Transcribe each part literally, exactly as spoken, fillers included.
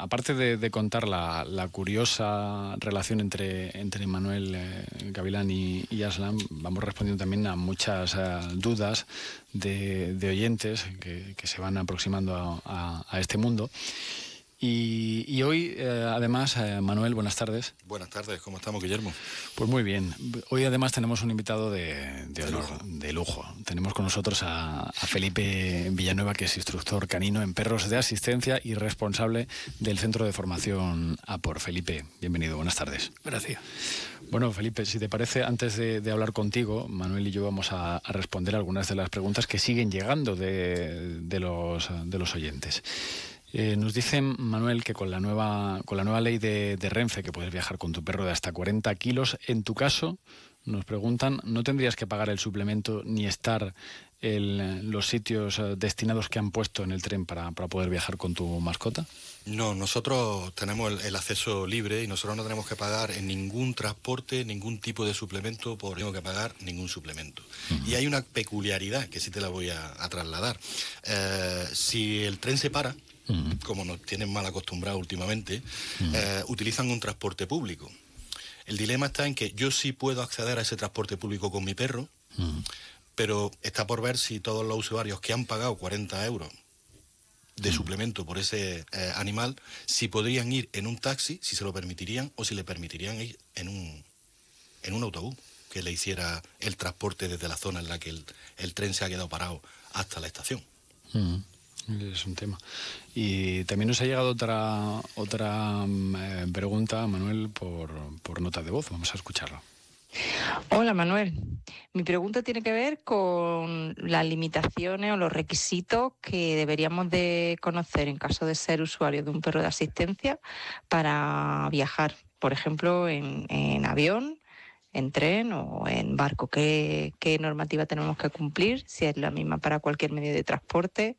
aparte de, de contar la, la curiosa relación entre, entre Manuel eh, Gavilán y, y Aslan, vamos respondiendo también a muchas eh, dudas de, de oyentes que, que se van aproximando a, a, a este mundo. Y, y hoy, eh, además, eh, Manuel, buenas tardes. Buenas tardes, ¿cómo estamos, Guillermo? Pues muy bien. Hoy, además, tenemos un invitado de, de honor, lujo. de lujo. Tenemos con nosotros a, a Felipe Villanueva, que es instructor canino en perros de asistencia y responsable del Centro de Formación APOR. Felipe, bienvenido, buenas tardes. Gracias. Bueno, Felipe, si te parece, antes de, de hablar contigo, Manuel y yo vamos a, a responder algunas de las preguntas que siguen llegando de, de, los, de los oyentes. Eh, nos dice Manuel que con la nueva con la nueva ley de, de Renfe, que puedes viajar con tu perro de hasta cuarenta kilos, en tu caso, nos preguntan, ¿no tendrías que pagar el suplemento ni estar en los sitios destinados que han puesto en el tren para, para poder viajar con tu mascota? No, nosotros tenemos el, el acceso libre y nosotros no tenemos que pagar en ningún transporte, ningún tipo de suplemento, por tengo que pagar ningún suplemento. Uh-huh. Y hay una peculiaridad que sí te la voy a, a trasladar. Eh, si el tren se para, Uh-huh. como nos tienen mal acostumbrados últimamente, uh-huh. eh, utilizan un transporte público. El dilema está en que yo sí puedo acceder a ese transporte público con mi perro, uh-huh. pero está por ver si todos los usuarios que han pagado cuarenta euros de uh-huh. suplemento por ese eh, animal, si podrían ir en un taxi, si se lo permitirían, o si le permitirían ir en un, en un autobús que le hiciera el transporte desde la zona en la que el, el tren se ha quedado parado hasta la estación. Uh-huh. Es un tema. Y también nos ha llegado otra otra eh, pregunta, Manuel, por, por nota de voz. Vamos a escucharla. Hola, Manuel. Mi pregunta tiene que ver con las limitaciones o los requisitos que deberíamos de conocer en caso de ser usuario de un perro de asistencia para viajar, por ejemplo, en, en avión, en tren o en barco. ¿Qué, qué normativa tenemos que cumplir? Si es la misma para cualquier medio de transporte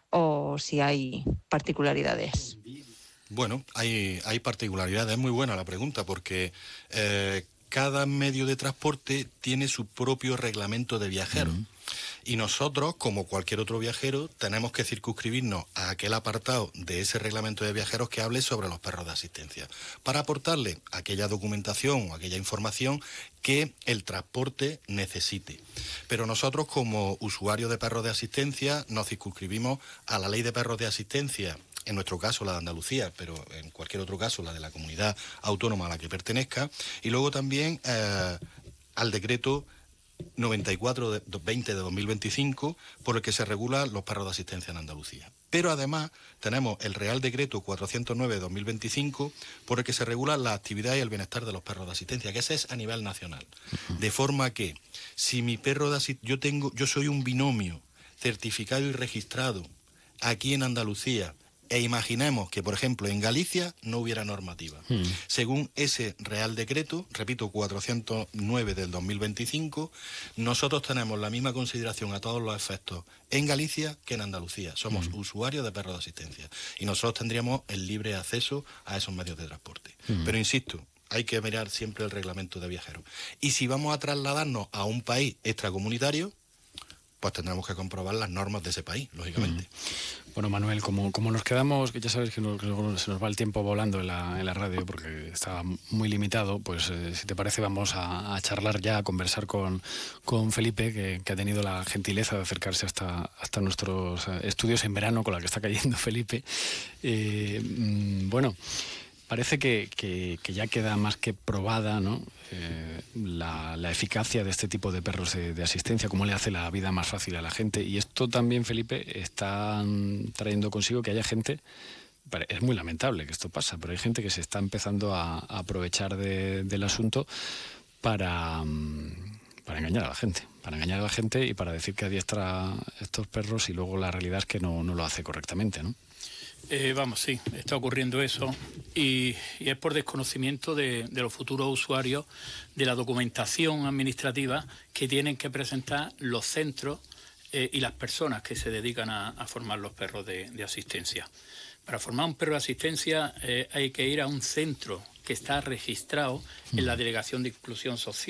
o si hay particularidades. Bueno, hay, hay particularidades. Es muy buena la pregunta porque eh, cada medio de transporte tiene su propio reglamento de viajero. Uh-huh. Y nosotros, como cualquier otro viajero, tenemos que circunscribirnos a aquel apartado de ese reglamento de viajeros que hable sobre los perros de asistencia, para aportarle aquella documentación o aquella información que el transporte necesite. Pero nosotros, como usuarios de perros de asistencia, nos circunscribimos a la ley de perros de asistencia, en nuestro caso la de Andalucía, pero en cualquier otro caso la de la comunidad autónoma a la que pertenezca, y luego también eh, al decreto noventa y cuatro veinte de dos mil veinticinco, por el que se regulan los perros de asistencia en Andalucía. Pero además tenemos el Real Decreto cuatrocientos nueve de dos mil veinticinco, por el que se regula la actividad y el bienestar de los perros de asistencia, que ese es a nivel nacional. Uh-huh. De forma que, si mi perro de asistencia, yo tengo, yo soy un binomio certificado y registrado aquí en Andalucía, e imaginemos que, por ejemplo, en Galicia no hubiera normativa. Hmm. Según ese Real Decreto, repito, cuatrocientos nueve del dos mil veinticinco, nosotros tenemos la misma consideración a todos los efectos en Galicia que en Andalucía. Somos hmm. usuarios de perros de asistencia y nosotros tendríamos el libre acceso a esos medios de transporte. Hmm. Pero insisto, hay que mirar siempre el reglamento de viajeros. Y si vamos a trasladarnos a un país extracomunitario, pues tendremos que comprobar las normas de ese país, lógicamente. Mm. Bueno, Manuel, como, como nos quedamos, que ya sabes que, nos, que se nos va el tiempo volando en la, en la radio porque está muy limitado, pues eh, si te parece vamos a, a charlar ya, a conversar con, con Felipe, que, que ha tenido la gentileza de acercarse hasta, hasta nuestros estudios en verano, con la que está cayendo Felipe. Eh, mm, bueno... Parece que, que, que ya queda más que probada, ¿no? eh, la, la eficacia de este tipo de perros de, de asistencia, cómo le hace la vida más fácil a la gente. Y esto también, Felipe, está trayendo consigo que haya gente, es muy lamentable que esto pasa, pero hay gente que se está empezando a, a aprovechar de, del asunto para, para engañar a la gente, para engañar a la gente y para decir que adiestra estos perros y luego la realidad es que no, no lo hace correctamente, ¿no? Eh, vamos, sí, está ocurriendo eso y, y es por desconocimiento de, de los futuros usuarios de la documentación administrativa que tienen que presentar los centros eh, y las personas que se dedican a, a formar los perros de, de asistencia. Para formar un perro de asistencia eh, hay que ir a un centro que está registrado en la Delegación de Inclusión Social